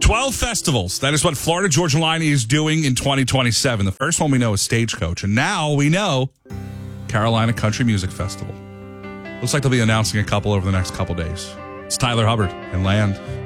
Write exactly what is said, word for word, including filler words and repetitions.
twelve festivals. That is what Florida Georgia Line is doing in twenty twenty-seven. The first one we know is Stagecoach. And now we know Carolina Country Music Festival. Looks like they'll be announcing a couple over the next couple days. It's Tyler Hubbard and Land.